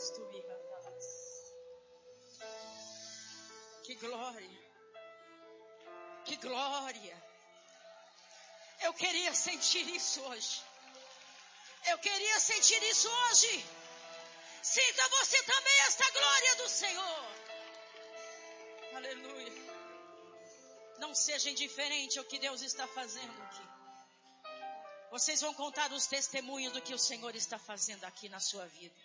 Que glória. Que glória. Eu queria sentir isso hoje. Eu queria sentir isso hoje. Sinta você também esta glória do Senhor. Aleluia. Não seja indiferente ao que Deus está fazendo aqui. Vocês vão contar os testemunhos do que o Senhor está fazendo aqui na sua vida.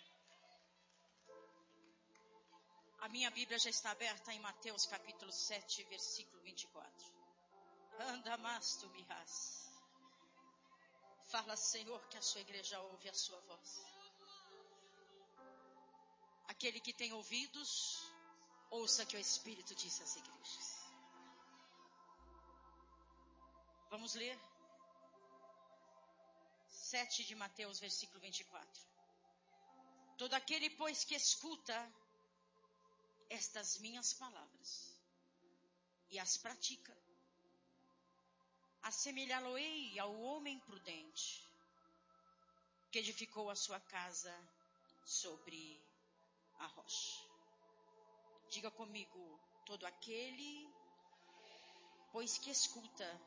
A minha Bíblia já está aberta em Mateus capítulo 7, versículo 24. Anda mas tu mirás. Fala, Senhor, que a sua igreja ouve a sua voz. Aquele que tem ouvidos, ouça que o Espírito diz às igrejas. Vamos ler? 7 de Mateus, versículo 24. Todo aquele, pois, que escuta estas minhas palavras e as pratica, assemelhá-lo-ei ao homem prudente que edificou a sua casa sobre a rocha. Diga comigo, todo aquele, pois que escuta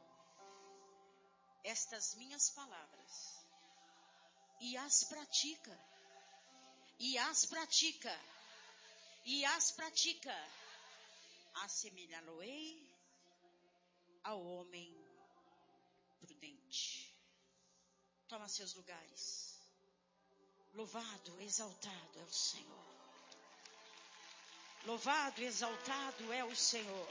estas minhas palavras e as pratica, assemelhá-lo-ei ao homem prudente. Toma seus lugares. Louvado, exaltado é o Senhor. Louvado, exaltado é o Senhor.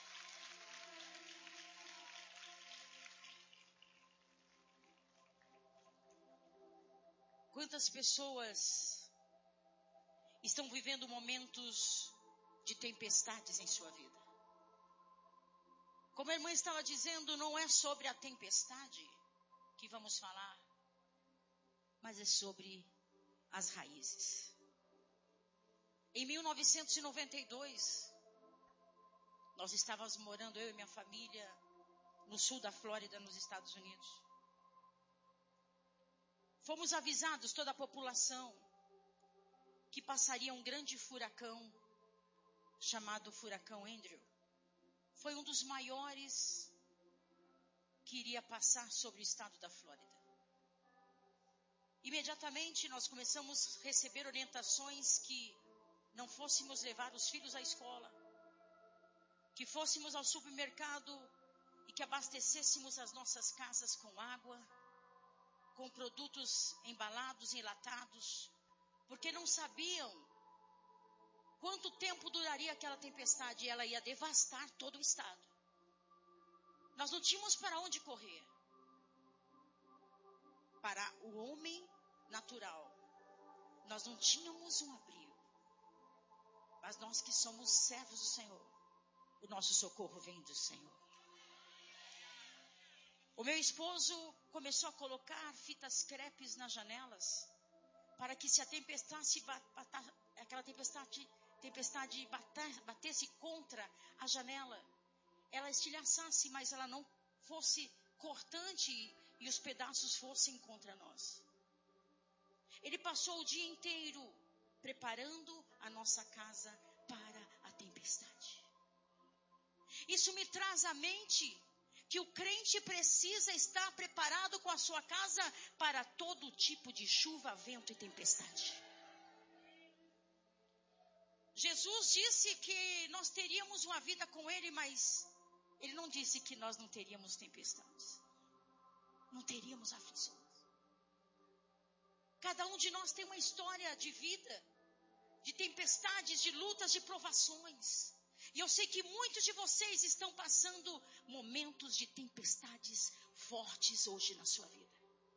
Quantas pessoas estão vivendo momentos de tempestades em sua vida? Como a irmã estava dizendo, não é sobre a tempestade que vamos falar, mas é sobre as raízes. Em 1992, nós estávamos morando, eu e minha família, no sul da Flórida, nos Estados Unidos. Fomos avisados, toda a população, que passaria um grande furacão, chamado Furacão Andrew. Foi um dos maiores que iria passar sobre o estado da Flórida. Imediatamente nós começamos a receber orientações que não fôssemos levar os filhos à escola, que fôssemos ao supermercado e que abastecêssemos as nossas casas com água, com produtos embalados, enlatados, porque não sabiam quanto tempo duraria aquela tempestade e ela ia devastar todo o estado. Nós não tínhamos para onde correr. Para o homem natural, nós não tínhamos um abrigo. Mas nós que somos servos do Senhor, o nosso socorro vem do Senhor. O meu esposo começou a colocar fitas crepes nas janelas, para que se a aquela tempestade batesse contra a janela, ela estilhaçasse, mas ela não fosse cortante e os pedaços fossem contra nós. Ele passou o dia inteiro preparando a nossa casa para a tempestade. Isso me traz à mente que o crente precisa estar preparado com a sua casa para todo tipo de chuva, vento e tempestade. Jesus disse que nós teríamos uma vida com Ele, mas Ele não disse que nós não teríamos tempestades. Não teríamos aflições. Cada um de nós tem uma história de vida, de tempestades, de lutas, de provações. E eu sei que muitos de vocês estão passando momentos de tempestades fortes hoje na sua vida.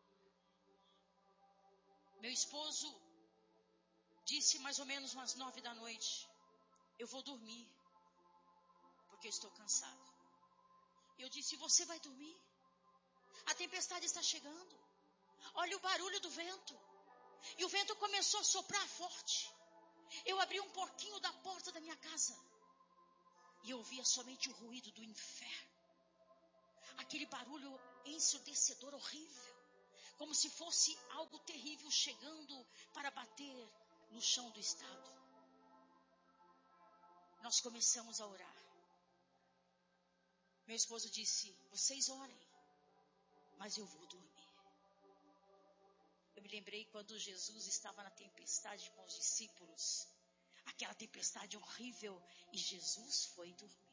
Meu esposo disse mais ou menos umas 9 da noite, eu vou dormir, porque eu estou cansado. Eu disse, você vai dormir? A tempestade está chegando. Olha o barulho do vento. E o vento começou a soprar forte. Eu abri um pouquinho da porta da minha casa. E eu ouvia somente o ruído do inferno. Aquele barulho ensurdecedor, horrível. Como se fosse algo terrível chegando para bater no chão do estado. Nós começamos a orar. Meu esposo disse, vocês orem, mas eu vou dormir. Eu me lembrei quando Jesus estava na tempestade com os discípulos. Aquela tempestade horrível. E Jesus foi dormir.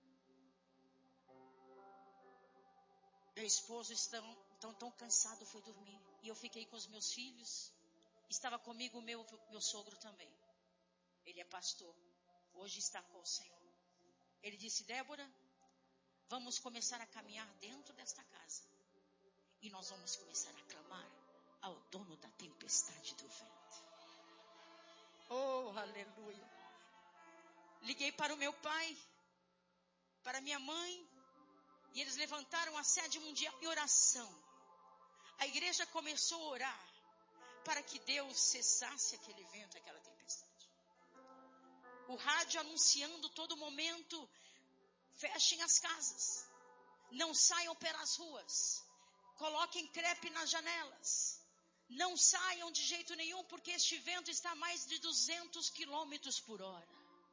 Meu esposo tão cansado foi dormir. E eu fiquei com os meus filhos. Estava comigo o meu sogro também. Ele é pastor. Hoje está com o Senhor. Ele disse, Débora, vamos começar a caminhar dentro desta casa. E nós vamos começar a clamar ao dono da tempestade do vento. Oh, aleluia. Liguei para o meu pai, para minha mãe, e eles levantaram a sede mundial em oração. A igreja começou a orar para que Deus cessasse aquele vento, aquela tempestade. O rádio anunciando todo momento, fechem as casas, não saiam pelas ruas, coloquem crepe nas janelas. Não saiam de jeito nenhum, porque este vento está a mais de 200 quilômetros por hora.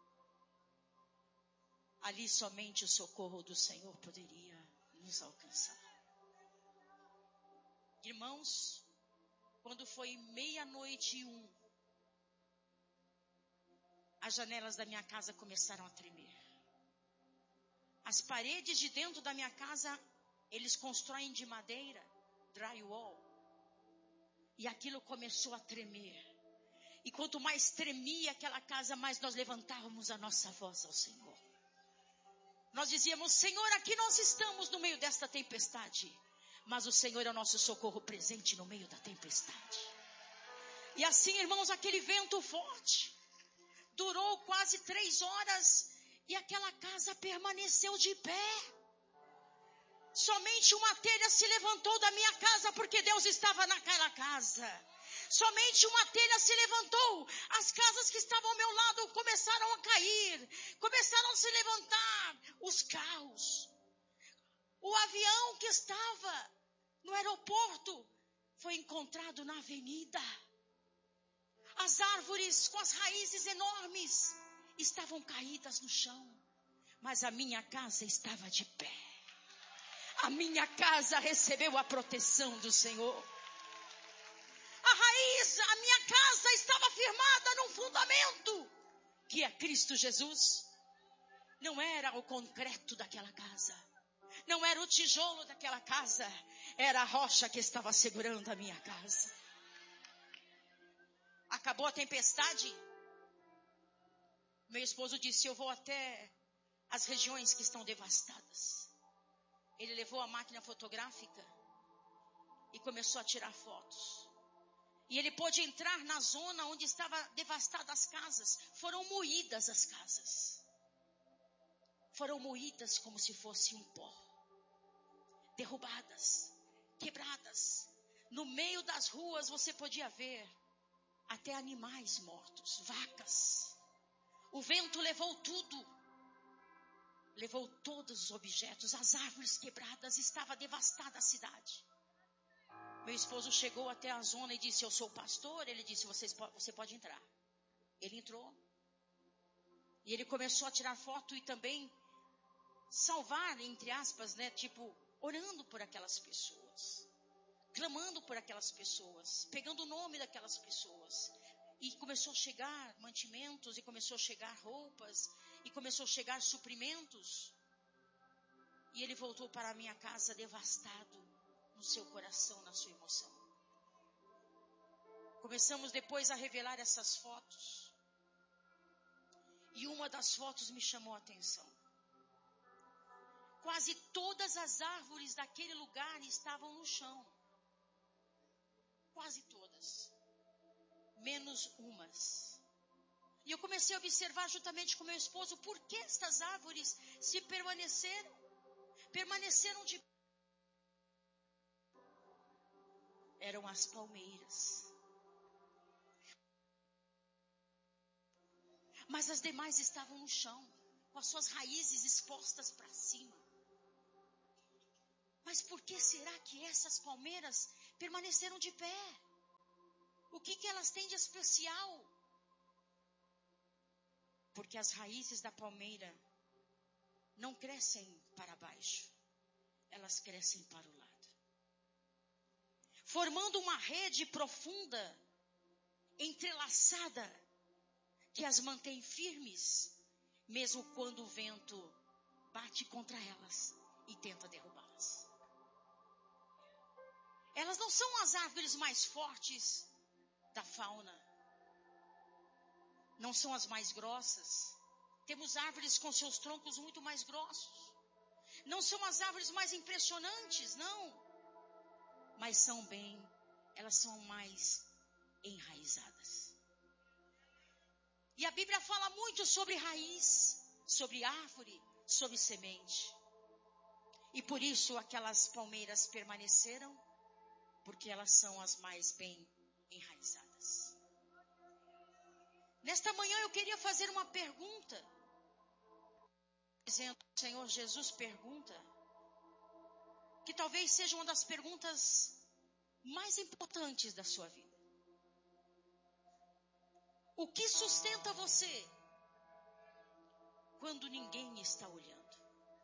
Ali somente o socorro do Senhor poderia nos alcançar. Irmãos, quando foi 00:01, as janelas da minha casa começaram a tremer. As paredes de dentro da minha casa, eles constroem de madeira, drywall. E aquilo começou a tremer. E quanto mais tremia aquela casa, mais nós levantávamos a nossa voz ao Senhor. Nós dizíamos, Senhor, aqui nós estamos no meio desta tempestade. Mas o Senhor é o nosso socorro presente no meio da tempestade. E assim, irmãos, aquele vento forte durou quase 3 horas. E aquela casa permaneceu de pé. Somente uma telha se levantou da minha casa, porque Deus estava naquela casa. Somente uma telha se levantou. As casas que estavam ao meu lado começaram a cair. Começaram a se levantar. Os carros. O avião que estava no aeroporto foi encontrado na avenida. As árvores com as raízes enormes estavam caídas no chão. Mas a minha casa estava de pé. A minha casa recebeu a proteção do Senhor. A minha casa estava firmada num fundamento, que é Cristo Jesus. Não era o concreto daquela casa. Não era o tijolo daquela casa. Era a rocha que estava segurando a minha casa. Acabou a tempestade. Meu esposo disse, eu vou até as regiões que estão devastadas. Ele levou a máquina fotográfica e começou a tirar fotos. E ele pôde entrar na zona onde estavam devastadas as casas. Foram moídas as casas. Foram moídas como se fosse um pó. Derrubadas, quebradas. No meio das ruas você podia ver até animais mortos, vacas. O vento levou tudo. Levou todos os objetos, as árvores quebradas, estava devastada a cidade. Meu esposo chegou até a zona e disse, eu sou pastor. Ele disse, você pode entrar. Ele entrou. E ele começou a tirar foto e também salvar, entre aspas, né? Tipo, orando por aquelas pessoas. Clamando por aquelas pessoas. Pegando o nome daquelas pessoas. E começou a chegar mantimentos, e começou a chegar roupas, e começou a chegar suprimentos. E ele voltou para a minha casa devastado no seu coração, na sua emoção. Começamos depois a revelar essas fotos. E uma das fotos me chamou a atenção. Quase todas as árvores daquele lugar estavam no chão. Quase todas. Menos umas. E eu comecei a observar juntamente com meu esposo por que estas árvores se permaneceram de pé. Eram as palmeiras. Mas as demais estavam no chão, com as suas raízes expostas para cima. Mas por que será que essas palmeiras permaneceram de pé? O que elas têm de especial? Porque as raízes da palmeira não crescem para baixo, elas crescem para o lado, formando uma rede profunda, entrelaçada, que as mantém firmes, mesmo quando o vento bate contra elas e tenta derrubá-las. Elas não são as árvores mais fortes da fauna, não são as mais grossas. Temos árvores com seus troncos muito mais grossos. Não são as árvores mais impressionantes, não. Mas elas são mais enraizadas. E a Bíblia fala muito sobre raiz, sobre árvore, sobre semente. E por isso aquelas palmeiras permaneceram, porque elas são as mais bem enraizadas. Nesta manhã eu queria fazer uma pergunta. Dizendo, o Senhor Jesus pergunta, que talvez seja uma das perguntas mais importantes da sua vida. O que sustenta você quando ninguém está olhando?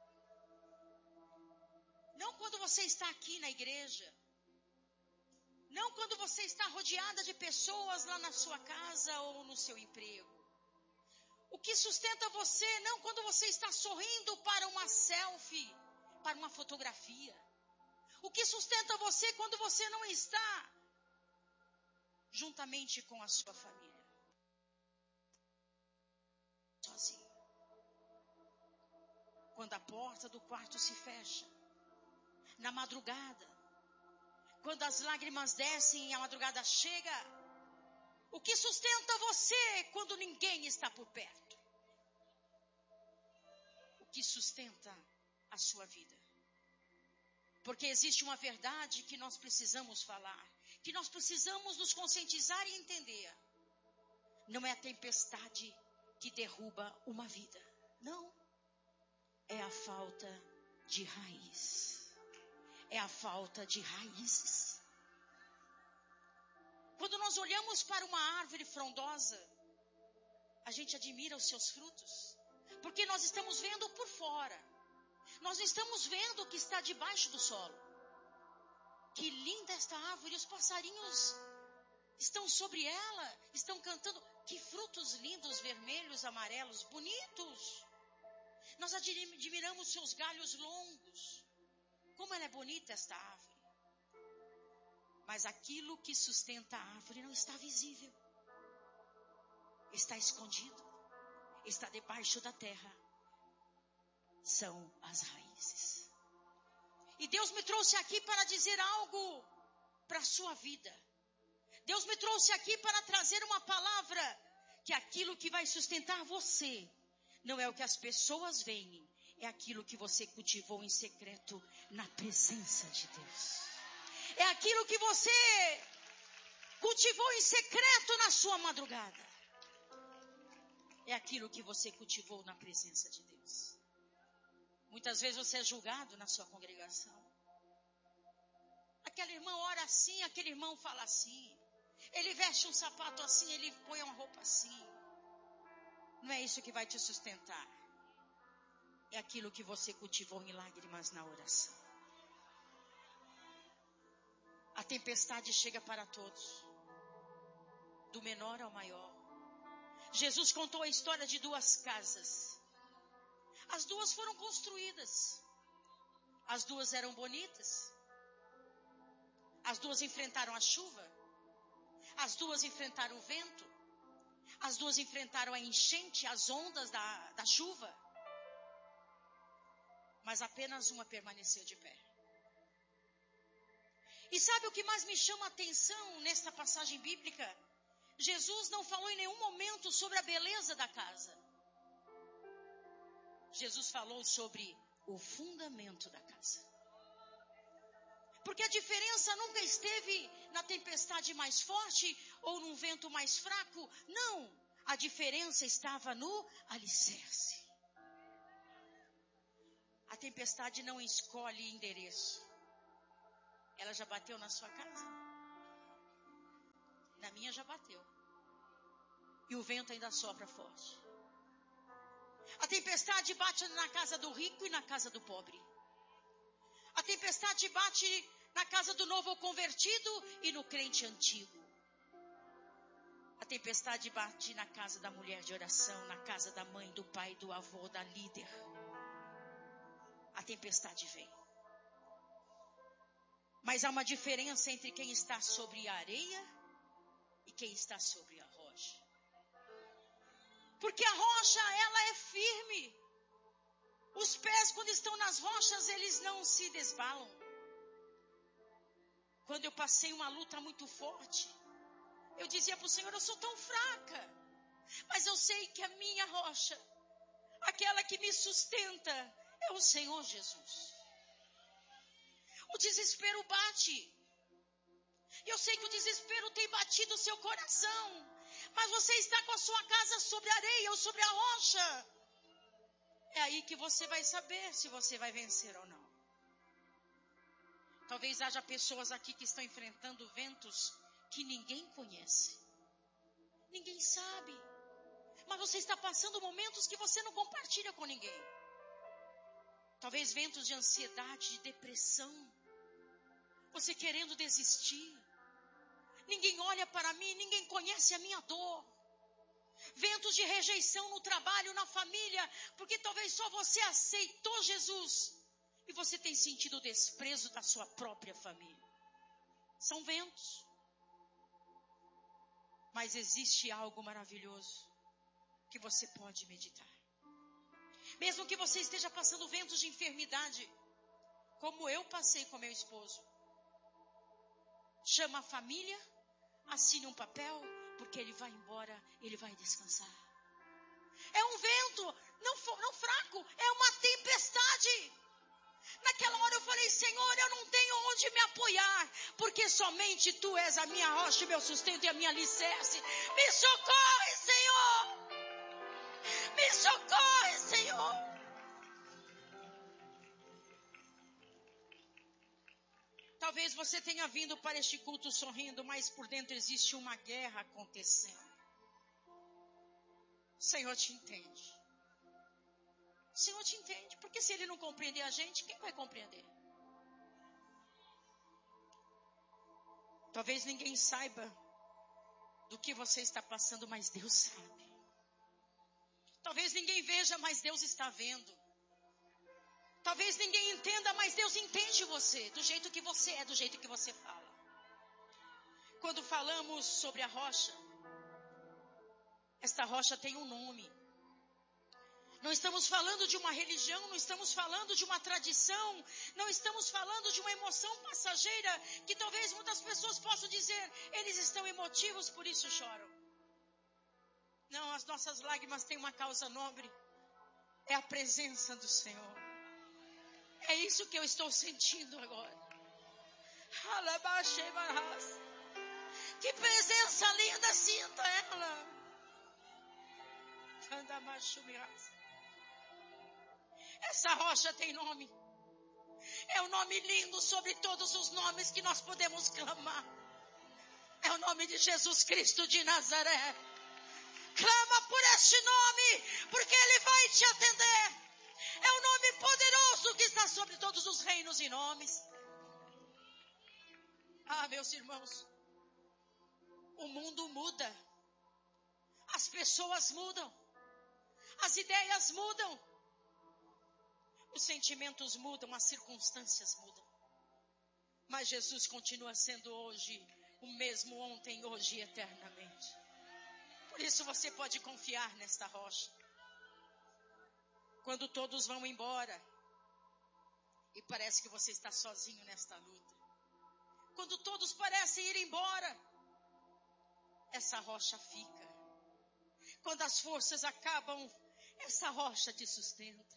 Não quando você está aqui na igreja. Não quando você está rodeada de pessoas lá na sua casa ou no seu emprego. O que sustenta você não quando você está sorrindo para uma selfie, para uma fotografia. O que sustenta você quando você não está juntamente com a sua família. Sozinho. Quando a porta do quarto se fecha. Na madrugada. Quando as lágrimas descem e a madrugada chega. O que sustenta você quando ninguém está por perto? O que sustenta a sua vida? Porque existe uma verdade que nós precisamos falar, que nós precisamos nos conscientizar e entender. Não é a tempestade que derruba uma vida. Não. É a falta de raiz. É a falta de raízes. Quando nós olhamos para uma árvore frondosa, a gente admira os seus frutos. Porque nós estamos vendo por fora. Nós não estamos vendo o que está debaixo do solo. Que linda esta árvore, os passarinhos estão sobre ela, estão cantando. Que frutos lindos, vermelhos, amarelos, bonitos. Nós admiramos seus galhos longos. Como ela é bonita esta árvore. Mas aquilo que sustenta a árvore não está visível. Está escondido. Está debaixo da terra. São as raízes. E Deus me trouxe aqui para dizer algo para a sua vida. Deus me trouxe aqui para trazer uma palavra, que aquilo que vai sustentar você, não é o que as pessoas veem, é aquilo que você cultivou em secreto na presença de Deus. É aquilo que você cultivou em secreto na sua madrugada. É aquilo que você cultivou na presença de Deus. Muitas vezes você é julgado na sua congregação. Aquela irmã ora assim, aquele irmão fala assim. Ele veste um sapato assim, ele põe uma roupa assim. Não é isso que vai te sustentar. É aquilo que você cultivou em lágrimas na oração. A tempestade chega para todos. Do menor ao maior. Jesus contou a história de duas casas. As duas foram construídas. As duas eram bonitas. As duas enfrentaram a chuva. As duas enfrentaram o vento. As duas enfrentaram a enchente, as ondas da chuva. Mas apenas uma permaneceu de pé. E sabe o que mais me chama a atenção nesta passagem bíblica? Jesus não falou em nenhum momento sobre a beleza da casa. Jesus falou sobre o fundamento da casa. Porque a diferença nunca esteve na tempestade mais forte ou num vento mais fraco. Não, a diferença estava no alicerce. A tempestade não escolhe endereço. Ela já bateu na sua casa? Na minha já bateu. E o vento ainda sopra forte. A tempestade bate na casa do rico e na casa do pobre. A tempestade bate na casa do novo convertido e no crente antigo. A tempestade bate na casa da mulher de oração, na casa da mãe, do pai, do avô, da líder. A tempestade vem. Mas há uma diferença entre quem está sobre a areia e quem está sobre a rocha. Porque a rocha, ela é firme. Os pés, quando estão nas rochas, eles não se desbalam. Quando eu passei uma luta muito forte, eu dizia para o Senhor, eu sou tão fraca. Mas eu sei que a minha rocha, aquela que me sustenta, é o Senhor Jesus. O desespero bate. Eu sei que o desespero tem batido o seu coração. Mas você está com a sua casa sobre a areia ou sobre a rocha. É aí que você vai saber se você vai vencer ou não. Talvez haja pessoas aqui que estão enfrentando ventos que ninguém conhece. Ninguém sabe. Mas você está passando momentos que você não compartilha com ninguém. Talvez ventos de ansiedade, de depressão. Você querendo desistir. Ninguém olha para mim, ninguém conhece a minha dor. Ventos de rejeição no trabalho, na família, porque talvez só você aceitou Jesus e você tem sentido o desprezo da sua própria família. São ventos. Mas existe algo maravilhoso que você pode meditar. Mesmo que você esteja passando ventos de enfermidade, como eu passei com meu esposo. Chama a família, assine um papel, porque ele vai embora, ele vai descansar. É um vento, não fraco, é uma tempestade. Naquela hora eu falei, Senhor, eu não tenho onde me apoiar, porque somente Tu és a minha rocha, o meu sustento e a minha alicerce. Me socorre, Senhor! Me socorre, Senhor! Talvez você tenha vindo para este culto sorrindo, mas por dentro existe uma guerra acontecendo. O Senhor te entende. O Senhor te entende, porque se Ele não compreender a gente, quem vai compreender? Talvez ninguém saiba do que você está passando, mas Deus sabe. Talvez ninguém veja, mas Deus está vendo. Talvez ninguém entenda, mas Deus entende você, do jeito que você é, do jeito que você fala. Quando falamos sobre a rocha, esta rocha tem um nome. Não estamos falando de uma religião, não estamos falando de uma tradição, não estamos falando de uma emoção passageira, que talvez muitas pessoas possam dizer, eles estão emotivos, por isso choram. Não, as nossas lágrimas têm uma causa nobre, é a presença do Senhor. É isso que eu estou sentindo agora. Que presença linda, sinta ela. Essa rocha tem nome. É um nome lindo sobre todos os nomes que nós podemos clamar. É o nome de Jesus Cristo de Nazaré. Clama por este nome, porque Ele vai te atender. É o nome poderoso que está sobre todos os reinos e nomes. Ah, meus irmãos, o mundo muda. As pessoas mudam. As ideias mudam. Os sentimentos mudam, as circunstâncias mudam. Mas Jesus continua sendo hoje o mesmo ontem, hoje e eternamente. Por isso você pode confiar nesta rocha. Quando todos vão embora e parece que você está sozinho nesta luta. Quando todos parecem ir embora, essa rocha fica. Quando as forças acabam, essa rocha te sustenta.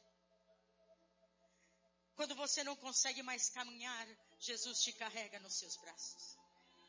Quando você não consegue mais caminhar, Jesus te carrega nos seus braços.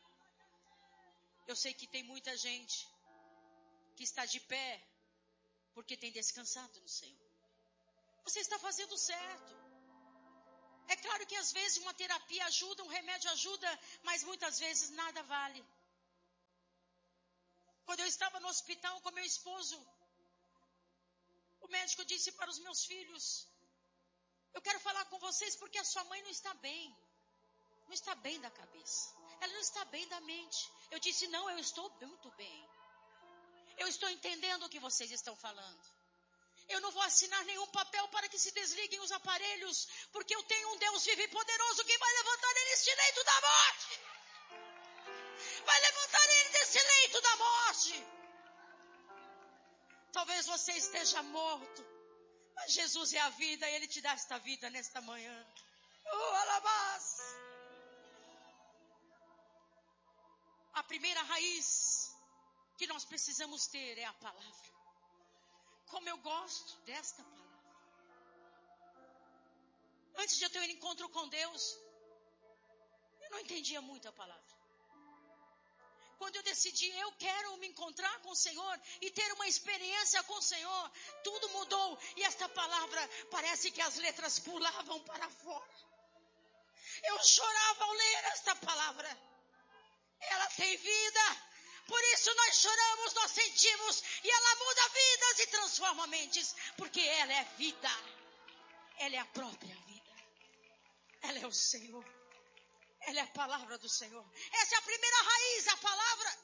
Eu sei que tem muita gente que está de pé porque tem descansado no Senhor. Você está fazendo certo. É claro que às vezes uma terapia ajuda, um remédio ajuda, mas muitas vezes nada vale. Quando eu estava no hospital com meu esposo, o O médico disse para os meus filhos: eu quero falar com vocês porque a sua mãe não está bem. Não está bem da cabeça. Ela não está bem da mente. Eu disse: não, eu estou muito bem. Eu estou entendendo o que vocês estão falando. Eu não vou assinar nenhum papel para que se desliguem os aparelhos, porque eu tenho um Deus vivo e poderoso que vai levantar ele deste leito da morte. Vai levantar ele desse leito da morte. Talvez você esteja morto, mas Jesus é a vida e ele te dá esta vida nesta manhã. Alabás. A primeira raiz que nós precisamos ter é a palavra. Como eu gosto desta palavra. Antes de eu ter um encontro com Deus, eu não entendia muito a palavra. Quando eu decidi, eu quero me encontrar com o Senhor e ter uma experiência com o Senhor, tudo mudou. E esta palavra, parece que as letras pulavam para fora. Eu chorava ao ler esta palavra. Ela tem vida. Por isso nós choramos, nós sentimos, e ela muda vidas e transforma mentes, porque ela é vida, ela é a própria vida, ela é o Senhor, ela é a palavra do Senhor. Essa é a primeira raiz, a palavra.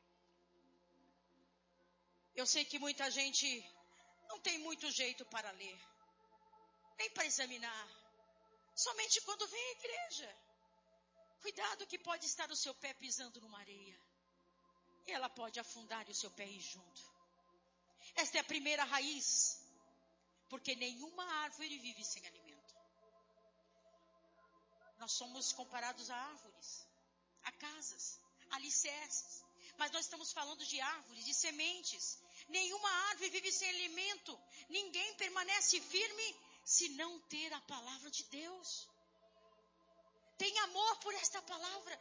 Eu sei que muita gente não tem muito jeito para ler, nem para examinar, somente quando vem à igreja. Cuidado que pode estar o seu pé pisando numa areia. E ela pode afundar e o seu pé ir junto. Esta é a primeira raiz. Porque nenhuma árvore vive sem alimento. Nós somos comparados a árvores, a casas, a alicerces. Mas nós estamos falando de árvores, de sementes. Nenhuma árvore vive sem alimento. Ninguém permanece firme se não ter a palavra de Deus. Tem amor por esta palavra.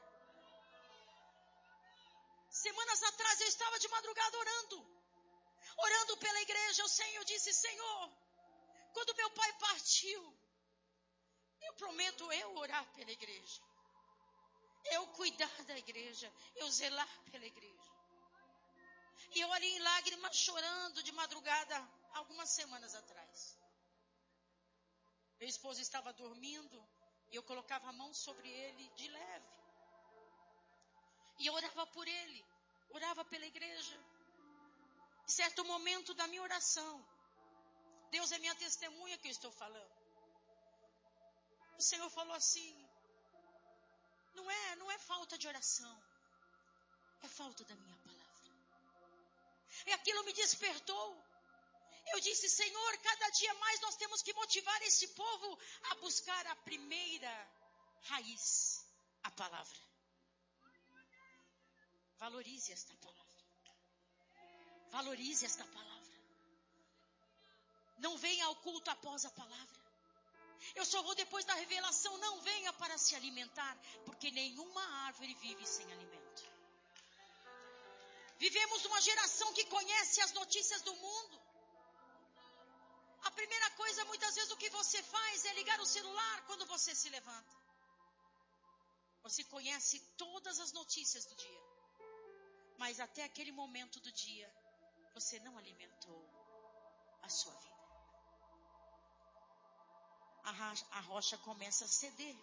Semanas atrás eu estava de madrugada orando pela igreja. Eu disse: Senhor, quando meu pai partiu, eu prometo eu orar pela igreja, eu cuidar da igreja, eu zelar pela igreja. E eu ali em lágrimas, chorando de madrugada, algumas semanas atrás. Meu esposo estava dormindo e eu colocava a mão sobre ele de leve. E eu orava por ele, orava pela igreja. Em certo momento da minha oração, Deus é minha testemunha que eu estou falando. O Senhor falou assim: não é falta de oração, é falta da minha palavra. E aquilo me despertou. Eu disse: Senhor, cada dia mais nós temos que motivar esse povo a buscar a primeira raiz, a palavra. Valorize esta palavra. Valorize esta palavra. Não venha ao culto após a palavra. Eu só vou depois da revelação. Não venha para se alimentar, porque nenhuma árvore vive sem alimento. Vivemos numa geração que conhece as notícias do mundo. A primeira coisa, muitas vezes, o que você faz é ligar o celular quando você se levanta. Você conhece todas as notícias do dia. Mas até aquele momento do dia, você não alimentou a sua vida. A rocha começa a ceder.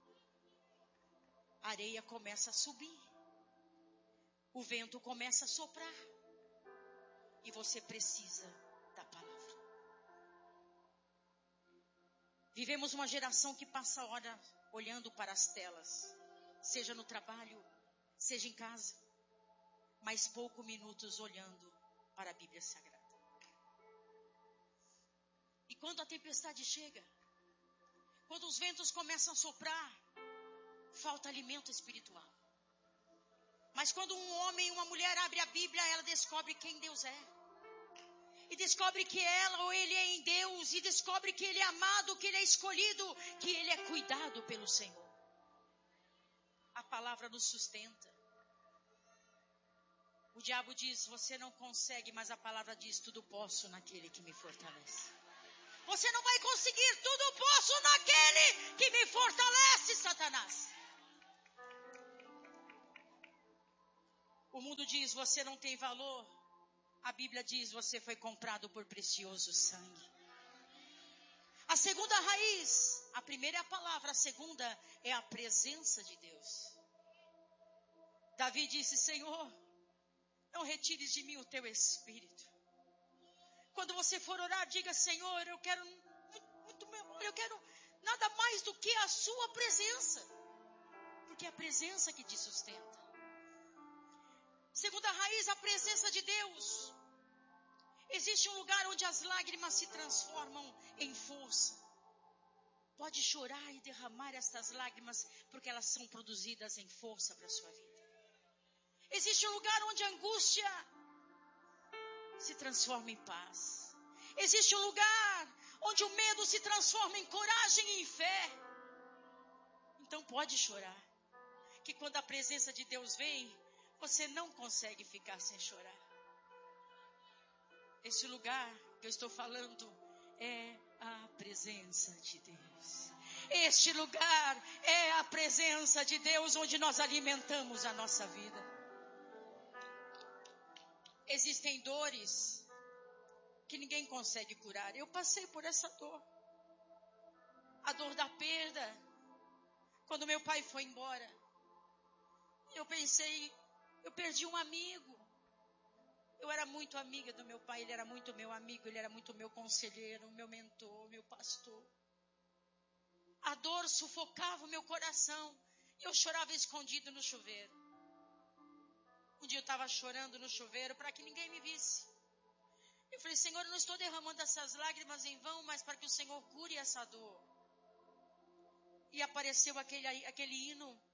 A areia começa a subir. O vento começa a soprar. E você precisa da palavra. Vivemos uma geração que passa hora olhando para as telas. Seja no trabalho, seja em casa. Mas poucos minutos olhando para a Bíblia Sagrada. E quando a tempestade chega, quando os ventos começam a soprar, falta alimento espiritual. Mas quando um homem e uma mulher abre a Bíblia, ela descobre quem Deus é. E descobre que ela ou ele é em Deus. E descobre que ele é amado, que ele é escolhido, que ele é cuidado pelo Senhor. A palavra nos sustenta. O diabo diz: você não consegue, mas a palavra diz: tudo posso naquele que me fortalece. Você não vai conseguir, tudo posso naquele que me fortalece, Satanás. O mundo diz: você não tem valor, A Bíblia diz, você foi comprado por precioso sangue. A segunda raiz, a primeira é a palavra, a segunda é a presença de Deus. Davi disse, Senhor, não retires de mim o teu espírito. Quando você for orar, diga, Senhor, eu quero nada mais do que a sua presença. Porque é a presença que te sustenta. Segunda raiz, a presença de Deus. Existe um lugar onde as lágrimas se transformam em força. Pode chorar e derramar estas lágrimas, porque elas são produzidas em força para a sua vida. Existe um lugar onde a angústia se transforma em paz. Existe um lugar onde o medo se transforma em coragem e em fé. Então pode chorar. Que quando a presença de Deus vem, você não consegue ficar sem chorar. Esse lugar que eu estou falando é a presença de Deus. Este lugar é a presença de Deus onde nós alimentamos a nossa vida. Existem dores que ninguém consegue curar. Eu passei por essa dor. A dor da perda. Quando meu pai foi embora, eu pensei, eu perdi um amigo. Eu era muito amiga do meu pai, ele era muito meu amigo, ele era muito meu conselheiro, meu mentor, meu pastor. A dor sufocava o meu coração. Eu chorava escondido no chuveiro. Um dia eu estava chorando no chuveiro para que ninguém me visse. Eu falei, Senhor, eu não estou derramando essas lágrimas em vão, mas para que o Senhor cure essa dor. E apareceu aquele hino